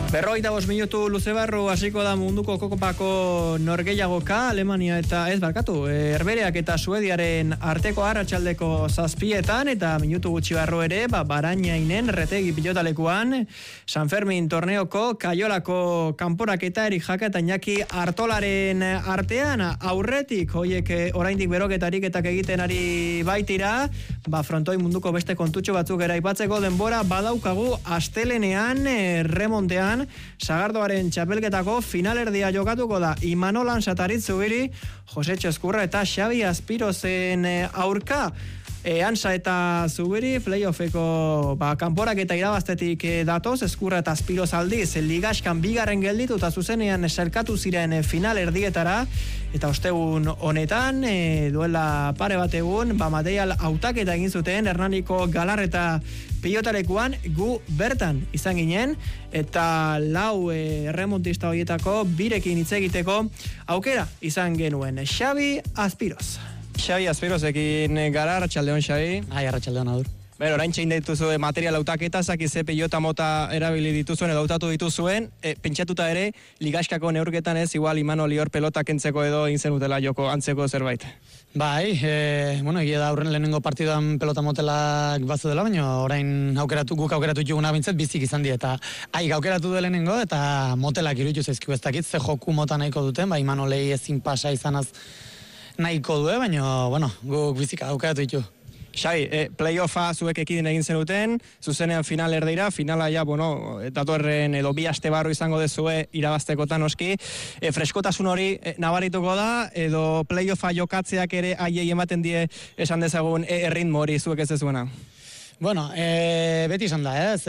45 minutu luze barru hasiko da munduko kopako norgehiagoka, Alemania eta Herbereak eta Suediaren arteko arratsaldeko 7etan eta minutu gutxi barru ere, Barainainen retegi pilotalekuan San Fermin torneoko Kaiolako kanporaketa Erik Jaka eta Iñaki Artolaren artean aurretik hoiek oraindik beroketarik eta egiten ari baitira, frontoi munduko beste kontutxo batzuk eraipatzeko denbora badaukagu astelenean remontean Sagardoaren txapelketako finalerdia jokatuko da Imanol Ansa eta Aritz Zubiri, Jose Txoskurra eta Xabi Aspirozen aurka. Ansa eta Zubiri playoffeko kanporak eta irabaztetik datoz, Eskurra eta Aspiroz aldiz ligaskan bigarren gelditu eta zuzenean selkatu ziren finalerdietara, eta ostegun honetan duela pare bat egun material hautaketa egin zuten Hernaniko Galarreta pilotalekuan gu bertan izan ginen, eta 4 remontista horietako birekin hitz egiteko aukera izan genuen. Xabi Aspiroz. Xabi Aspirozekin gara, arratsaldeon Xabi. Arratsaldeon adur. Orain txein dituzu material hautaketa, zakize pilota mota erabili dituzuen edo hautatu dituzuen, pentsatuta ere, ligaskako neurketan ez, igual Imanol Lior pelota kentzeko edo egin zenutela joko antzeko zerbait. Bai, egia da aurren lehenengo partiduan pelota motelak bazu dela, baina orain guk aukeratu juguna bintzat bizik izan die, eta aukeratu du lehenengo, eta motelak iruditu zaizkigu ez dakit, ze joku mota nahiko duten, Imanolei ezin pasa izanaz nahiko du, baina, guk bizik aukeratu ditu. Xabi, playoffa zuek ekidin egin zenuten, zuzenean finalerdeira, finala ja, datorren edo 2 aste barru izango dezue irabaztekotan oski. Freskotasun hori nabarituko da, edo playoffa jokatzeak ere haiei ematen die esan dezagun erritmo hori zuek ez dezuena? Beti izan da, ez?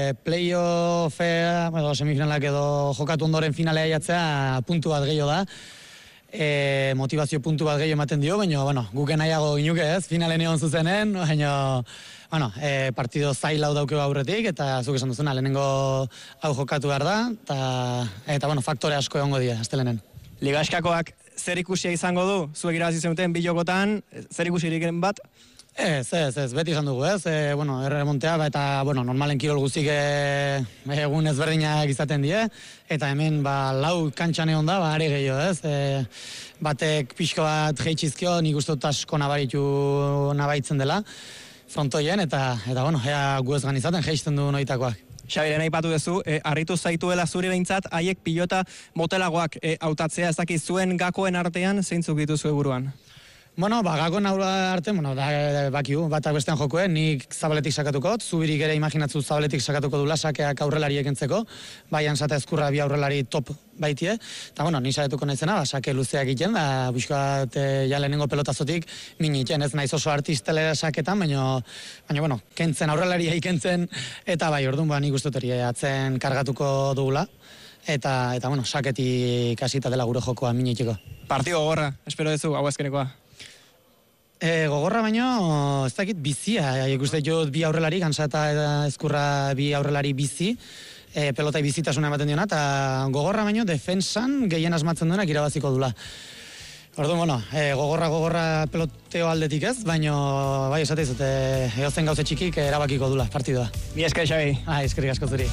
Playoffea, semifinalak edo jokatu ondoren finalea jatzea puntu bat gehiago da. Motivazio puntu bat gehiago ematen dio, baina, guke nahiago ginuke ez, finalen egon zuzenen, baina, partido zail hau daukeu aurretik, eta zuk esan duzuna, lehenengo hau jokatu behar da, eta, faktore asko egongo dira, astelenen. Ligaskakoak zer ikusia izango du, zuek irabazi zenuten bilokotan, zer ikusirik bat? Ez, beti izan dugu, ez, erremontea, eta, normalen kirol guztik egun ezberdinak izaten die, eta hemen, 4 kantxan egon da, are gehiago, ez, batek pixko bat jeitxizkio, nik uste dut asko nabaitzen dela, frontoien, eta ea gu ez gan izaten jeizten du noitakoak. Xabi, aipatu duzu, harritu zaituela zuri behintzat, haiek pilota motelagoak hautatzea, ez dakit zuen gakoen artean, zeintzuk dituzu buruan? Gakoen arte, bakiu, batak bestean jokuen, nik zabaletik sakatuko, Zubirik ere imaginatzu zabaletik sakatuko du lasakeak aurrelari ekentzeko, Ansa eta Eskurra bi aurrelari top baitie, eta ni saietuko naizena, sake luzeak egiten, da buxkoat lehenengo pelotazotik miniten, ez naiz oso artistelera saketan, baina, kentzen aurrelaria ikentzen, eta orduan nik uste hori atzen kargatuko dugula, eta saketik hasita dela gure jokoa miniteko. Partio gogorra, espero duzu, hau azkenekoa. Gogorra baino, ez dakit bizia, ikuste jod bi aurrelari, Ansa eta Eskurra bi aurrelari bizi, pelotai bizitasuna ematen diona, eta gogorra baino, defensan gehien asmatzen duenak irabaziko dula. Orduan, gogorra peloteo aldetik ez, baino, esatez, egozen gauze txikik erabakiko dula partidua. Mi esker, Xabi. Eskerik asko zuri.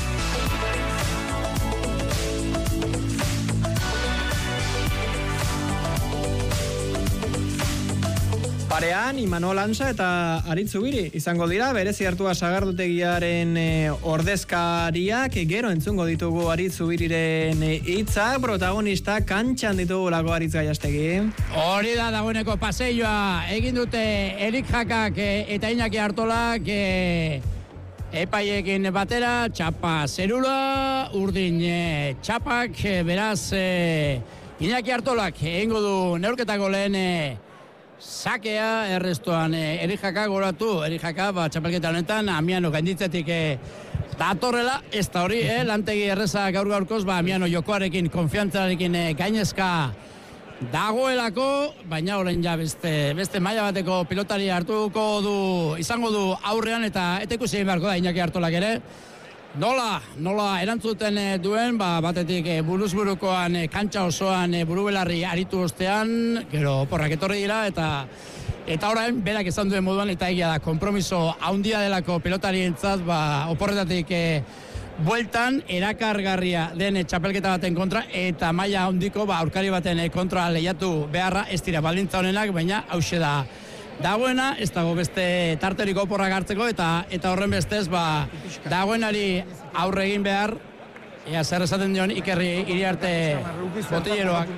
Parean, Imanol Ansa eta Aritz Zubiri izango dira, berezi hartua Sagardotegiaren ordezkariak, gero entzungo ditugu Aritz Zubiriren hitzak, protagonista kantxan ditugulako Aritz Gaiastegi. Hori da dagoeneko paseioa, egin dute Erik Jakak eta Iñaki Artolak epaiekin batera, txapa zerula, urdin txapak, beraz Iñaki Artolak egingo du neurketako lehen sakea, errestoan Erik Jaka goratu, Erik Jaka txapelketa honetan Amiano gainditzetik datorrela, ez da hori, lantegi erreza gaur-gaurkoz, Amiano jokoarekin, konfiantzarekin gainezka dagoelako, baina orain ja beste maila bateko pilotari hartuko du, izango du aurrean, eta ikusi beharko da Iñaki Artolak ere, nola erantzuten duen, batetik buruzburukoan kantxa osoan burubelarri aritu ostean, gero porrak etorri dira, eta orain berak esan duen moduan, eta egia da, konpromiso haundia delako pelotarientzat, oporretatik bueltan erakargarria den txapelketa baten kontra, eta maila handiko aurkari baten kontra lehiatu beharra ez dira baldintza honenak, baina hauxe da. Dagoena, ez dago beste tarteriko oporrak hartzeko, eta horren bestez, dagoenari aurre egin behar, ea zer esaten dion Ikerri Iriarte botilleroak.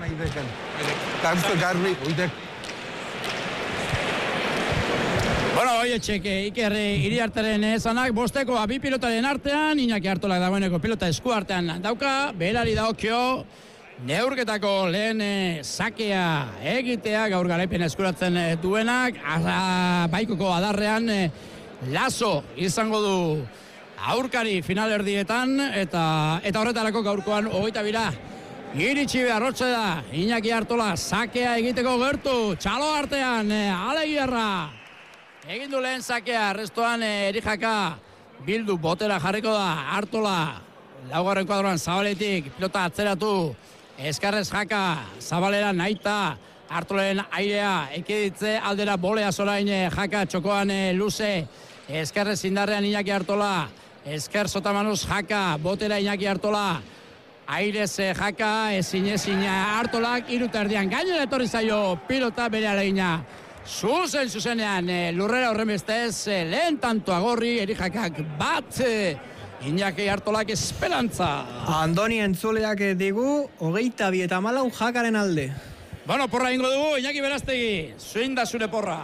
Bueno, oietxek, Ikerri Iriarteren esanak, bosteko bi pilotaren artean, Iñaki Artolak dagoeneko pilota esku artean dauka, berari daokio, neurketako lehen sakea egitea, gaur garaipen eskuratzen duenak, baikoko adarrean lazo izango du aurkari finalerdietan, eta horretarako gaurkoan 22 iritsi beharrotze da, Iñaki Artola sakea egiteko gertu, txalo artean, Alegierra egin du lehen sakea, restoan Erijaka bildu botera jarriko da, Artola laugarren kuadroan Zabaletik pilota atzeratu, Eskarrez Jaka, Zabalera naita, Artolen airea, ekiditze aldera bolea zorain Jaka, txokoan luze, Eskarrez indarrean Iñaki Artola, Esker Sotamanuz Jaka, botera Iñaki Artola, airez Jaka, ezin Artolak, irutardian gainera etorri zaio, pilota bere alegina. Zuzenean, lurrera horren bestez, lehen tantoa gorri, Erijakak bat, Iñaki Artolak esperantza. Andoni entzuleak digu, 22 eta 24 Jakaren alde. Bueno, porra ingo dugu, Iñaki Berastegi, zuin da zure porra.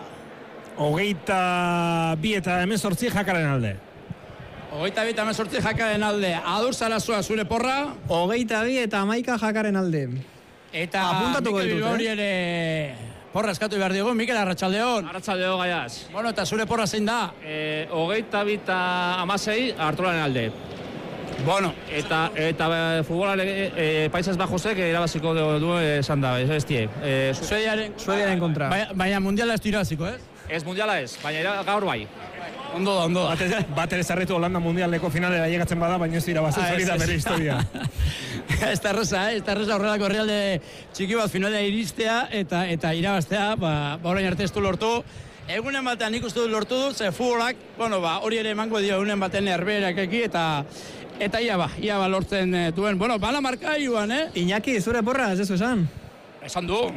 22 eta 18 Jakaren alde. 22 eta 18 Jakaren alde. Adur Zarazua zure porra. 22 eta 11 Jakaren alde. Eta apuntatuko Mikel Bilbauri ere porra eskatu behar digu. Mikel, Arratsaldeon. Arratsaldeon, Gaiaz. Bueno, eta zure porra zein da? 22 eta 16 Artolaren alde. Bueno, eta futbolare Países Bajosek irabaziko du esan da, ez die. Suediaren kontra. Baina mundiala ez du irabaziko, ez? Ez mundiala ez, baina gaur bai. Ondo da. Bat ere zarretu Holanda mundialeko finalera llegatzen bada, baina ez irabazen hori da bere historia. Ez da erreza horrelako herrialde txiki bat finalera iristea eta irabaztea, orain arte ez du lortu. Egunen batean nik uste dut lortu dut, ze futbolak, hori ere emango dio egunen batean herberak eki, eta ia ba lortzen duen. Bueno, bala markailuan, Iñaki, zure porra, ez ez esan? Esan du.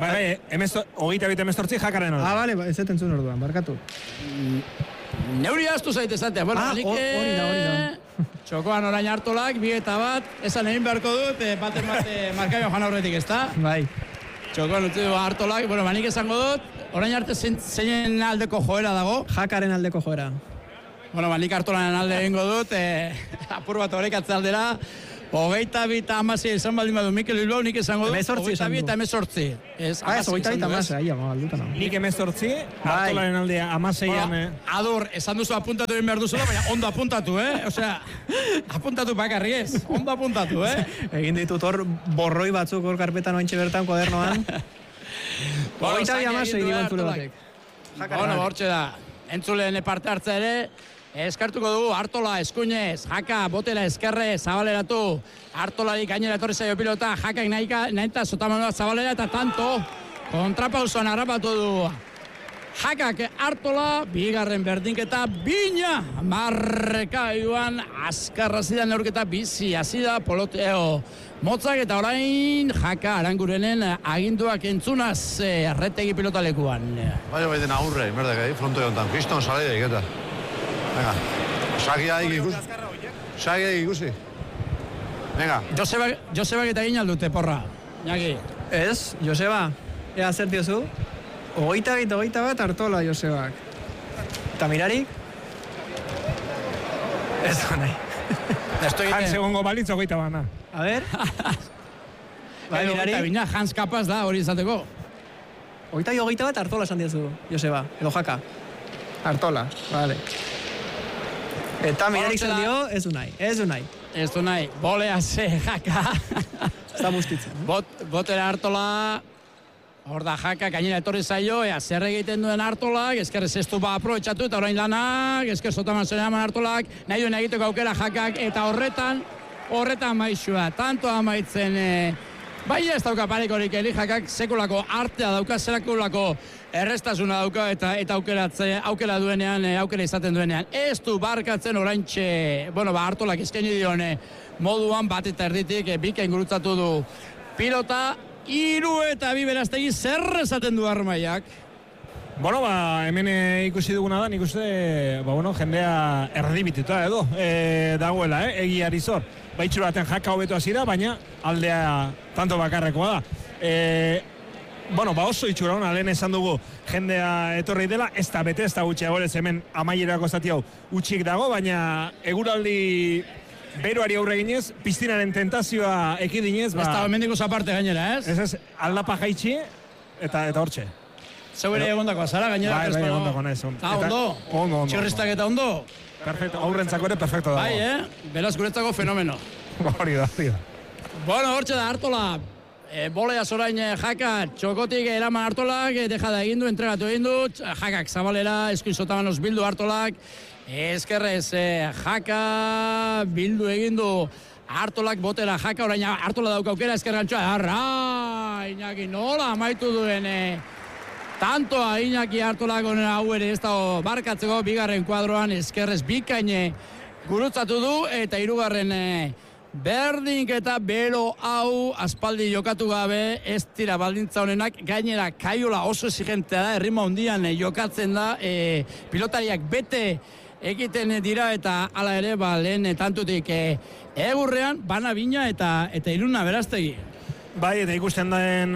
22-18 Jakaren alde. Bale, ez zeten zuen orduan, barkatu. Neuri astu zaite zatea. Bueno, hori da. Txokoan orain Artolak, 2 eta 1, esan egin beharko dut, baten markaio joan aurretik, ez da? Bai. Txokoan utzi du Artolak, nik esango dut, orain arte zeinen aldeko joera dago. Jakaren aldeko joera. Nik Artolaren alde egingo dut, apur bat horrekatze aldera, 22 eta 16 esan baldin badu Mikel Bilbao, nik esango dut, 22 eta 18. Ez, 22 eta 16, Nik 18, Artolaren aldea 16an. Adur, esan duzu apuntatu egin behar duzula, baina ondo apuntatu, Osea, apuntatu bakarri ez, ondo apuntatu, Egin ditut hor borroi batzuk hor karpetan ointxe bertan kuadernoan. 22 eta 16 digo entzule batek. Bueno, hortxe da, entzuleen parte hartza ere, eskartuko dugu Artola, eskuinez, Jaka, botera eskerre, Zabaleratu, Artolari gainera etorri zaio pilota, Jakak nahita Sotamanua Zabalera, eta tanto, kontrapauzoan harrapatu du. Jakak Artola, bigarren berdinketa, bina, marrekaiuan, azkarra zidan neurketa bizi, azida, poloteo, motzak, eta orain, Jaka Arangurenen aginduak entzunaz, erretegi pilotalekuan. Bai den aurre, merdak, fronto jontan, kriston salida iketa. Venga, sagia ikusi. Venga. Josebak eta egin aldute, porra. Iñaki. Ez, Joseba, ea zer diozu? 22 Artola, Josebak. Eta mirarik? Ez da nahi. Hans egongo balitz 21. A ver. Bai, mirarik? Hans kapaz da hori izateko. 22 Artola esan diozu, Joseba, edo Jaka. Artola, vale. Eta mirarik zen dio, ez du nahi. Bolea ze, Jaka. Ez da bustitzen. Botera Artola, hor da Jaka, gainera etorri zaio, zer egiten duen Artolak, ezkerrez ez du aprobetxatu, eta orain lanak, ezker Sotaman zenean Artolak, nahi duen egiteko aukera Jakak, eta horretan maixua, tanto amaitzen Baina ez dauka parekorik Elijakak, sekulako artea dauka, sekulako errestasuna dauka eta aukera duenean, aukera izaten duenean. Ez du barkatzen oraintxe, Artolak eskaini dion moduan bat eta erditik bikain gurutzatu du pilota, 3 eta 2 Berastegi zer esaten du Armaiak? Hemen ikusi duguna da, nik uste, jendea erdibituta edo dagoela, egiari zor. Baitxur baten jaka hobeto hasiera, baina aldea tanto bakarrekoa da. Oso itxura hona, lehen esan dugu jendea etorri dela, ez da bete, ez da gutxi agorez hemen amaierako zati hau utxik dago, baina eguraldi beroari aurre ginez, piztinaren tentazioa ekidinez. Ez da, mendiko zaparte gainera, ez? Ez, aldapa jaitxi eta hortxe. Zeu ere egondako azara, gainera? Bai, egondako nez. Ondo? Txorristak eta ondo? Perfecto, aurrentzako ere perfecto dago. Bai, beraz guretzako fenomeno. Hori da. Hortxe da, Artola. Bolea zorain Jaka, txokotik eraman Artolak, dejada egin du, entregatu egin du, Jakak zabalera, eskuin sotabanos bildu Artolak, eskerrez Jaka bildu egin du, Artolak botera Jaka, orain Artola dauka aukera, eskerrantxoa, Iñaki nola amaitu duen, tantoa Iñaki Artolak onera hau ere ez dago barkatzeko, bigarren kuadroan eskerrez bikaine gurutzatu du, eta hirugarren berdink eta bero hau aspaldi jokatu gabe, ez dira baldintza honenak, gainera Kaiola oso exigentea da, erritmo handian jokatzen da, pilotariak bete egiten dira eta hala ere lehen tantutik egurrean, bana bina eta Iruna Berastegi. Bai, eta ikusten den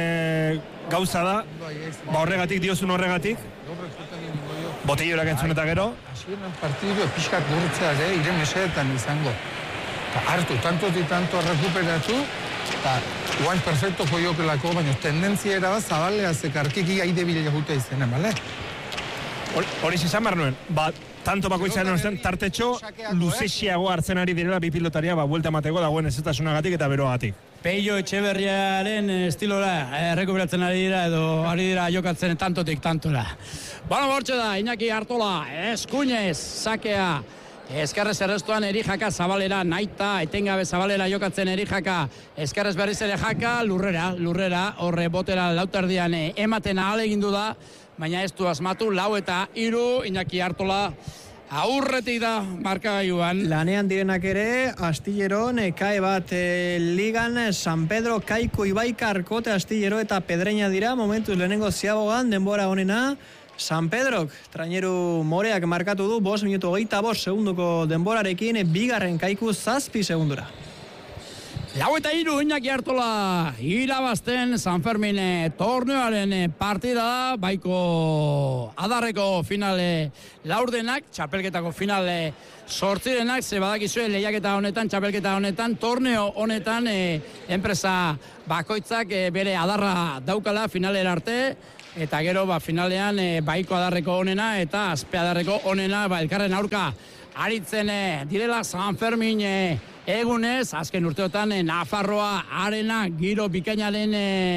gauza da, horregatik, diozun horregatik, botillorak entzun eta gero. Hasieran partidu pixkat gurtzea iren eseetan izango. Hartu, tanto rekuperatu, eta guain perfecto joiokelako, baina tendentzia era bat zabalea zekarkiki aide bile jute izena, bale? Hori izan behar nuen, tanto bakoitzaren osten, tartetxo luzexiago hartzen ari direla bi pilotaria, buelta emateko dagoen ezetasunagatik eta beroagatik. Peio Etxeberriaren estilora errekuperatzen ari dira edo ari dira jokatzen tantotik tantora. Hortxe da, Iñaki Artola, eskuinez, sakea, eskerrez errestuan Erijaka zabalera, naita, etengabe zabalera jokatzen Erijaka, eskerrez berriz ere Jaka, lurrera, horre botera lauterdian ematen ahalegindu da, baina ez du asmatu, 4 eta 3, Iñaki Artola aurretik da markagailuan. Lanean direnak ere, Astilleron, kae bat ligan, San Pedro, Kaiko, Ibaikar, Kote, Astillero eta Pedreña dira, momentuz lehenengo ziabogan, denbora honena, San Pedrok, traineru moreak markatu du, 5 minutu 25 segunduko denborarekin, bigarren Kaiku 7 segundura. 4 eta 3, Iñaki Artola irabazten San Fermin torneoaren partida da, baiko adarreko finale laurdenak, txapelketako finale sortzirenak, ze badakizue lehiaketa honetan, txapelketa honetan, torneo honetan, enpresa bakoitzak bere adarra daukala finalera arte, eta gero finalean baiko adarreko onena eta azpe adarreko onena elkarren aurka aritzen direla San Fermin egunez, azken urteotan Nafarroa arena giro bikainaren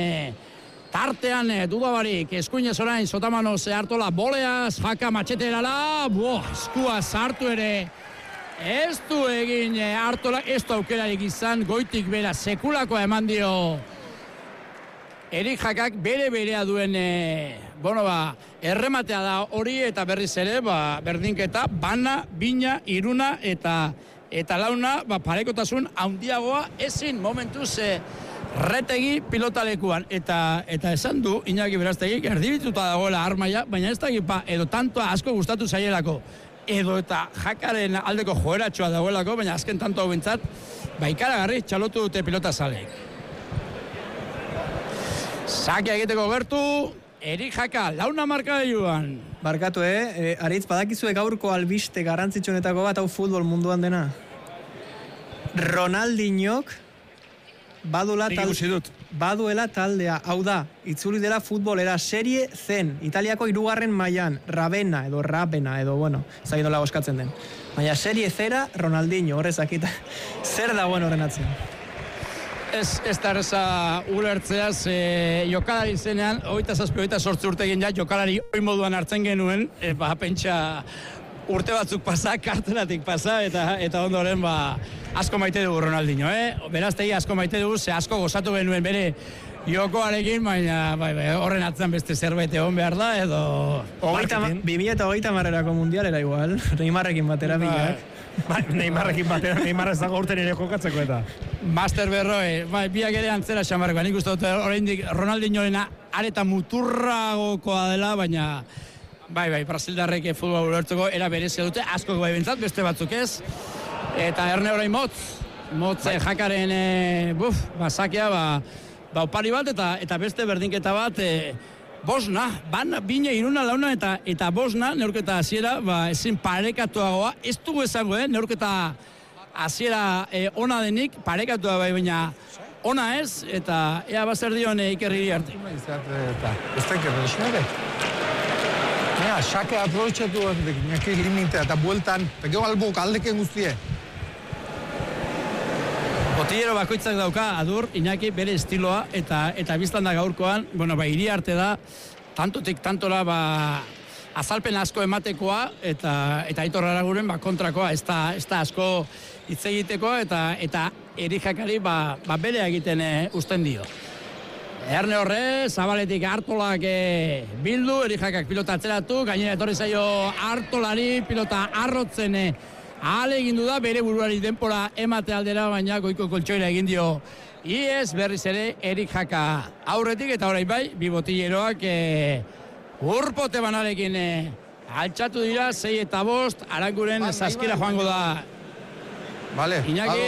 tartean dudabarik, eskuinez orain Sotamanoz Artola boleaz, Jaka matxeterala, eskua sartu ere ez du egin Artola, ez du aukerarik izan, goitik bera sekulakoa eman dio Erijakak berea duen errematea da hori eta berriz ere berdinketa bana, bina, iruna eta launa parekotasun handiagoa ezin momentuz retegi pilotalekuan eta esan du Iñaki Berastegik erdibituta dagoela Armaia, baina ez da edo tantoa asko gustatu zaielako edo eta Jakaren aldeko joeratxoa dagoelako, baina azken tanto bintzat ikaragarri txalotu dute pilota zaleek. Sakea egiteko gertu, Erijaka, launa markagailuan. Barkatu, Aritz, badakizue gaurko albiste garrantzitsuenetako bat hau futbol munduan dena. Ronaldinhok baduela taldea, hau da, itzuli dela futbolera Serie Zen, Italiako 3. mailan, Rabena edo, zagin dola oskatzen den. Baina Serie Zera, Ronaldinho, horrezakita, zer dagoen horren atzen? Ez da erreza ulertzeaz, jokalari zenean, 27-28 urte egin jokalari hori moduan hartzen genuen, pentsa urte batzuk pasa, kartelatik pasa, eta ondoren asko maite dugu Ronaldinho, Beraztegi asko maite dugu, ze asko gozatu genuen bere jokoarekin, baina horren atzean beste zerbait egon behar da, edo... 2030 marrerako mundialera igual, Neymarrekin batera bilak. Neymarrekin batera, Neymar ez dago urten ere jokatzeko eta. Master Berroe, biak ere antzera xamarrekoa, nik uste dut oraindik Ronaldinhoren areta muturragokoa dela, baina Brasildarrek futbol ulertzeko era berezia dute, asko bentzat, beste batzuk ez. Eta Erne orain motz jakaren sakea, opari bat eta beste berdinketa bat, Bosna, bine, iruna, launa eta Bosna, neurketa hasiera, ezin parekatuagoa, ez dugu esango, neurketa hasiera ona denik, parekatua baina ona ez, eta ea bazer dion Iker Iriarte. Ez da ikerre, xere? Xake aprobetxatu nekik limitea eta bueltan, eta gero albuk aldeken guztie. Botillero bakoitzak dauka, Adur, Iñaki, bere estiloa, eta biztan da gaurkoan, Iriarte da, tantotik tantora, azalpen asko ematekoa, eta Aitor Araguren kontrakoa, ez da asko hitz egitekoa, eta Erijakari bere egiten usten dio. Erne horre, Zabaletik Artolak bildu, Erijakak pilota atzeratu, gainera etorri zaio Artolari pilota arrotzen ahale egindu da, bere buruari denpora emate aldera, baina goiko koltsoira egin dio iez, berriz ere Erijaka aurretik, eta orain bi botilleroak urpote banarekin altxatu dira, 6 eta 5, Aranguren saskira joango da. Vale, Iñaki.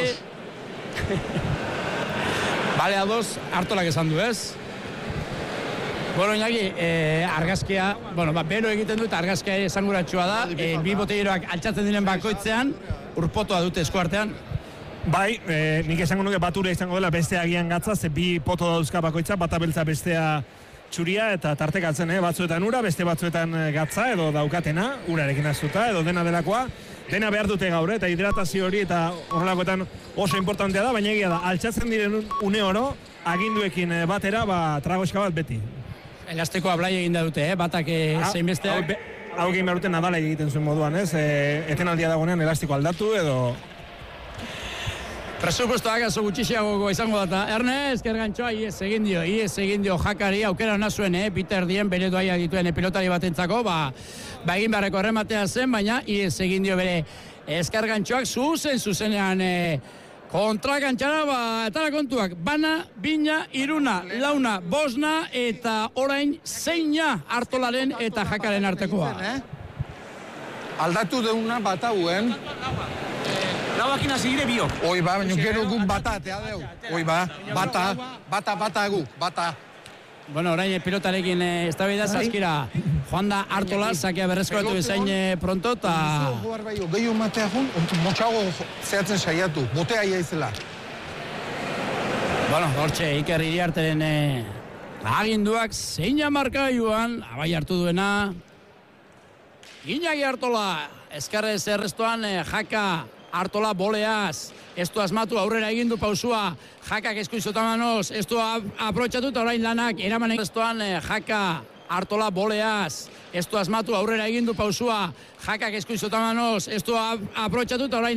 Bale, ados, Artolak esan du, ez? Iñaki, argazkia, bero egiten du eta argazkia esanguratsua da, bi botilleroak altxatzen diren bakoitzean, urpotoa dute eskuartean. Bai, nik esango nuke batura izango dela bestea agian gatza, ze bi poto dauzka bakoitza, bata beltza bestea txuria, eta tartekatzen, batzuetan ura, beste batzuetan gatza, edo daukatena, urarekin azuta, edo dena delakoa. Dena behar dute gaur, eta hidratazio hori eta horrelakoetan oso importantea da, baina egia da, altxatzen diren une oro, aginduekin batera, tragoska bat beti. Elastikoa blai egin da dute, batak zein besteak. Hau egin behar dute Nadalek egiten zuen moduan, ez? Etenaldia dagoenean elastiko aldatu edo... Presupuestoak oso gutxiago izango data. Erne, ezker gantxoa, iez egin dio jakari, aukera ona zuen, Peter Dien bere doaia dituen pilotari batentzako, egin beharreko errematea zen, baina iez egin dio bere ezker gantxoak zuzenean kontra gantxara, eta kontuak, bana, bina, iruna, launa, Bosna, eta orain zeina Artolaren eta jakaren artekoa. Aldatu deuna bata huen. Lauakin hasi gire biok. Hoi baina gero gu bata atea deu. Hoi bata egu, bata. Orain pilotarekin eztabaida saskira joan da Artola, sakea berreskuratu bezain pronto, eta... Gehiago matea jun, motxago zehatzen saiatu, botea iaizela. Hortxe, Iker Iriarteren aginduak zeina markagailuan, abai hartu duena. Iñaki Artola, ezkerrez errestoan jaka Artola boleaz, ez du asmatu aurrera egin du pausua, jakak eskuizotamanos, ez du aprotxatu eta orain lanak eramanen errestoan jaka Artola boleaz, ez du asmatu aurrera egin du pausua, jakak eskuizotamanos, ez du aprotxatu eta orain